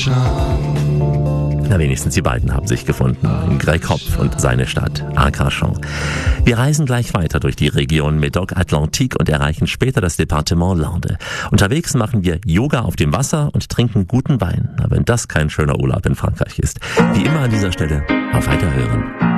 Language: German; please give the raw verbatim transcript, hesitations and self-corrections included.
Na, wenigstens die beiden haben sich gefunden. Greg Hopf und seine Stadt, Arcachon. Wir reisen gleich weiter durch die Region Médoc-Atlantique und erreichen später das Departement Landes. Unterwegs machen wir Yoga auf dem Wasser und trinken guten Wein. Na, wenn das kein schöner Urlaub in Frankreich ist. Wie immer an dieser Stelle, auf Weiterhören.